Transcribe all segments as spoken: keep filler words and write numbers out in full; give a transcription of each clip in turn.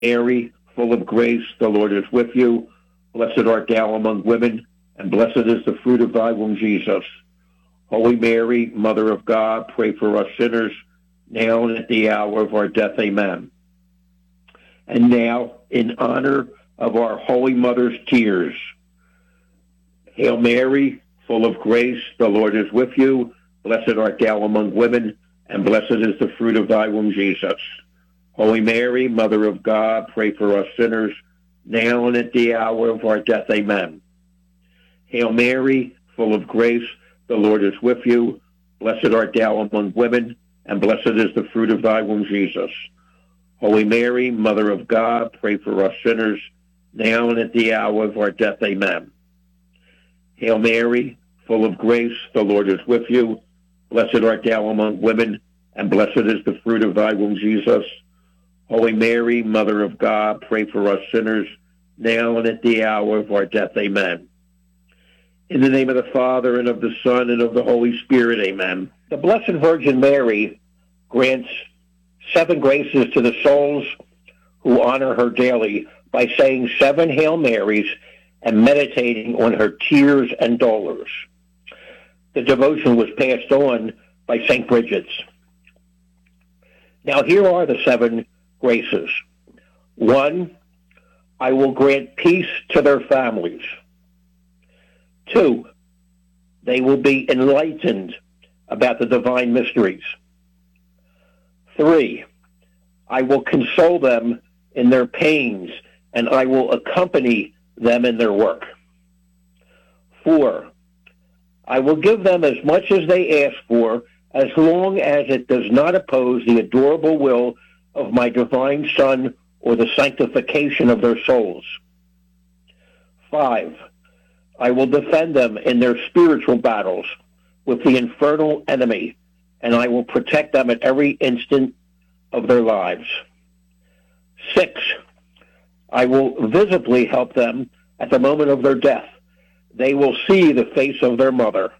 Mary, full of grace, the Lord is with you. Blessed art thou among women, and blessed is the fruit of thy womb, Jesus. Holy Mary, Mother of God, pray for us sinners, now and at the hour of our death. Amen. And now, in honor of our Holy Mother's tears, Hail Mary, full of grace, the Lord is with you. Blessed art thou among women, and blessed is the fruit of thy womb, Jesus. Holy Mary, Mother of God, pray for us sinners, now and at the hour of our death. Amen. Hail Mary, full of grace, the Lord is with you. Blessed art thou among women, and blessed is the fruit of thy womb, Jesus. Holy Mary, Mother of God, pray for us sinners, now and at the hour of our death. Amen. Hail Mary, full of grace, the Lord is with you. Blessed art thou among women, and blessed is the fruit of thy womb, Jesus. Holy Mary, Mother of God, pray for us sinners, now and at the hour of our death. Amen. In the name of the Father, and of the Son, and of the Holy Spirit. Amen. The Blessed Virgin Mary grants seven graces to the souls who honor her daily by saying seven Hail Marys and meditating on her tears and dolors. The devotion was passed on by Saint Bridget's. Now here are the seven graces. One, I will grant peace to their families. Two, they will be enlightened about the divine mysteries. Three, I will console them in their pains, and I will accompany them in their work. Four, I will give them as much as they ask for, as long as it does not oppose the adorable will of my divine Son or the sanctification of their souls. Five, I will defend them in their spiritual battles with the infernal enemy, and I will protect them at every instant of their lives. Six, I will visibly help them at the moment of their death. They will see the face of their mother.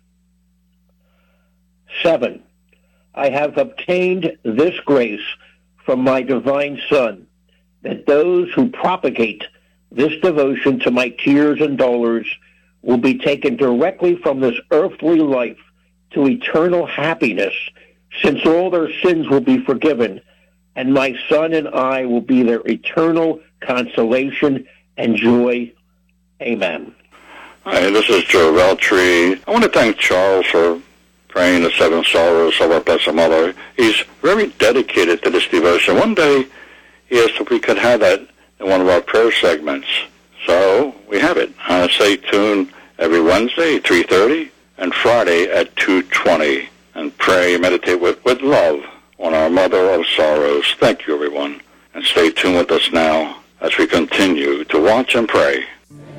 Seven, I have obtained this grace from my divine Son, that those who propagate this devotion to my tears and dolors will be taken directly from this earthly life to eternal happiness, since all their sins will be forgiven, and my Son and I will be their eternal consolation and joy. Amen. Hi, this is Joe Veltri. I want to thank Charles for praying the seven sorrows of our Blessed Mother. He's very dedicated to this devotion. One day he asked if we could have that in one of our prayer segments. So we have it. Uh, stay tuned every Wednesday at three thirty and Friday at two twenty. And pray and meditate with, with love on our Mother of Sorrows. Thank you, everyone. And stay tuned with us now as we continue to watch and pray.